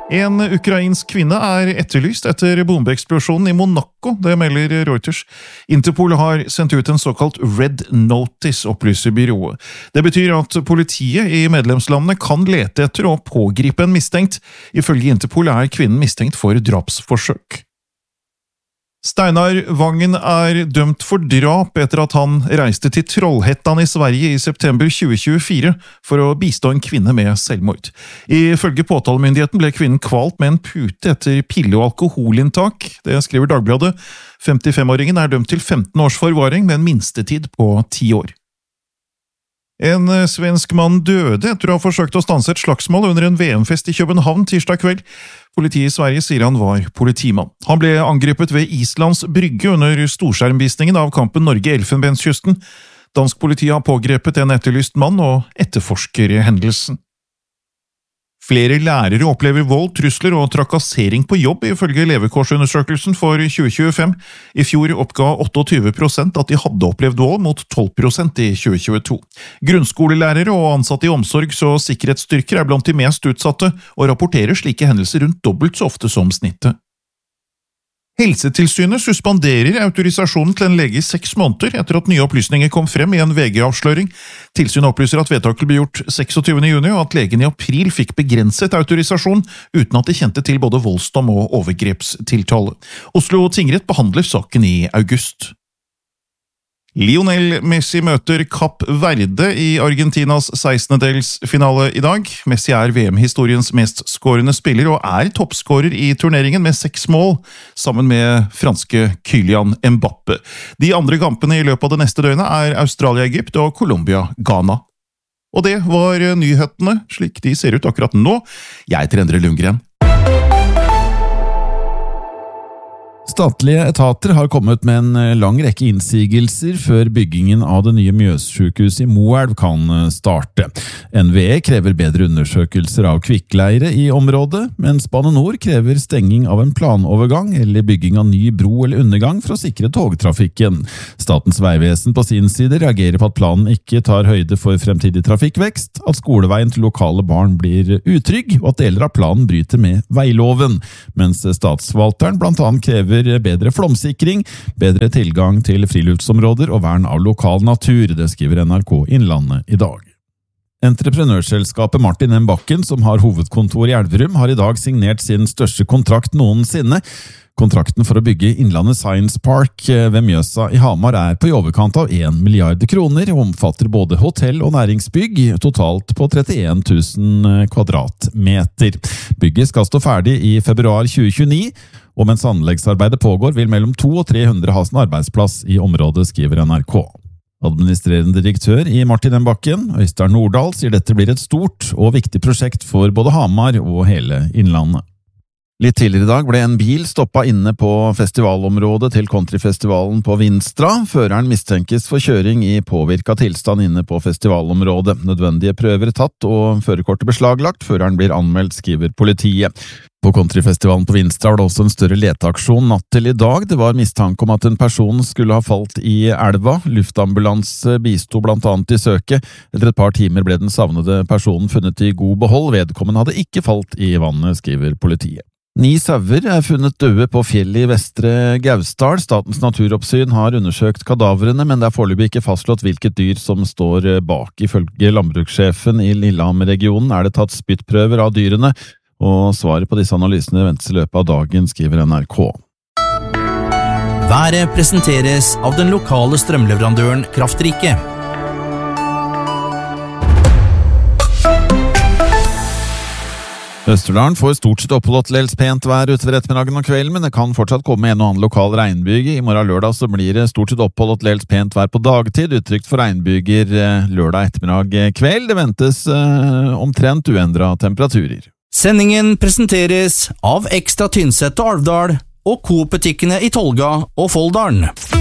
En ukrainsk kvinne etterlyst etter bombeeksplosjonen i Monaco, det melder Reuters. Interpol har sendt ut en såkalt Red Notice, opplyser byrået. Det betyr at politiet i medlemslandene kan lete etter og pågripe en mistenkt. Ifølge Interpol kvinnen mistenkt for drapsforsøk. Steinar Vangen dømt for drap etter at han reiste til Trollhättan i Sverige i september 2024 for å bistå en kvinne med selvmord. Ifølge påtalemyndigheten ble kvinnen kvalt med en pute etter pille- og alkoholinntak. Det skriver Dagbladet. 55-åringen dømt til 15 års forvaring med en minstetid på 10 år. En svensk mann døde etter å ha forsøkt å stanse et slagsmål under en VM-fest i København tirsdag kveld. Politiet i Sverige sier han var politimann. Han ble angrepet ved Islands brygge under storskjermvisningen av kampen Norge-Elfenbenskysten. Dansk politi har pågrepet en etterlyst mann og etterforsker hendelsen. Flere lærere opplever vold, trusler og trakassering på jobb ifølge levekårsundersøkelsen for 2025. I fjor oppga 28% at de hadde opplevd vold mot 12% i 2022. Grunnskolelærere og ansatte i omsorgs- og sikkerhetsstyrker blant de mest utsatte og rapporterer slike hendelser rundt dobbelt så ofte som snittet. Helsetilsynet suspenderer autorisasjonen til en lege i 6 måneder etter at nye opplysninger kom frem i en VG-avsløring. Tilsynet opplyser at vedtaket ble gjort 26. juni, og at legen i april fikk begrenset autorisasjon uten at de kjente til både voldsdom og overgrepstiltale. Oslo tingrett behandler saken i august. Lionel Messi møter Kapp Verde i Argentinas 16-delsfinale i dag. Messi VM-historiens mest skårende spiller og toppskårer i turneringen med 6 mål, sammen med franske Kylian Mbappe. De andre kampene i løpet av det neste døgnet Australia-Egypt og Colombia-Ghana. Og det var nyhetene, slik de ser ut akkurat nå. Jeg heter Endre Lundgren. Statlige etater har kommet med en lang rekke innsigelser før byggingen av det nye Mjøssykehuset i Moelv kan starte. NVE krever bedre undersøkelser av kvikkleire i området, mens Bane NOR krever stenging av en planovergang eller bygging av ny bro eller undergang for å sikre togtrafikken. Statens vegvesen på sin side reagerer på at planen ikke tar høyde for fremtidig trafikkvekst, at skoleveien til lokale barn blir utrygg, og at deler av planen bryter med veiloven, mens statsforvalteren blant annet krever bedre flomsikring, bedre tilgang til friluftsområder og vern av lokal natur, det skriver NRK Innlandet i dag. Entreprenørselskapet Martin M. Bakken, som har hovedkontor i Elverum, har i dag signert sin største kontrakt noensinne. Kontrakten for å bygge Innlandet Science Park ved Mjøsa i Hamar på i overkant av 1 milliard kroner, og omfatter både hotell- og næringsbygg, totalt på 31 000 kvadratmeter. Bygget skal stå ferdig i februar 2029, og mens anleggsarbeidet pågår vil mellom 200 og 300 ha sin arbeidsplass i området, skriver NRK. Administrerende direktør i Martin M. Bakken, Øystein Nordahl, sier dette blir et stort og viktig prosjekt for både Hamar og hele Innlandet. Litt tidligere i dag ble en bil stoppet inne på festivalområdet til countryfestivalen på Vinstra. Føreren mistenkes for kjøring i påvirket tilstand inne på festivalområdet. Nødvendige prøver tatt og førerkortet beslaglagt. Føreren blir anmeldt, skriver politiet. På countryfestivalen på Vinstra var det også en større leteaksjon natt til i dag. Det var mistanke om at en person skulle ha falt i elva. Luftambulanse bisto blant annet i søket. Etter et par timer ble den savnede personen funnet i god behold. Vedkommende hadde ikke falt i vannet, skriver politiet. 9 sauer funnet døde på fjellet i Vestre Gausdal. Statens naturoppsyn har undersøkt kadavrene, men det foreløpig ikke fastslått hvilket dyr som står bak. Ifølge landbrukssjefen i Lillehammer-regionen det tatt spyttprøver av dyrene, og svaret på disse analysene ventes i løpet av dagen, skriver NRK. Været presenteres av den lokale strømleverandøren Kraftrike. Østerdalen får stort sett oppholdt dels pent vær utover ettermiddagen og kvelden, men det kan fortsatt komme en og annen lokal regnbyge. I morgen lørdag så blir det stort sett oppholdt dels pent vær på dagtid, utrygt for regnbyger lørdag ettermiddag kveld. Det ventes omtrent uendret temperaturer. Sendingen presenteres av Ekstra Tynset og Alvdal og Coop-butikkene i Tolga og Folldalen.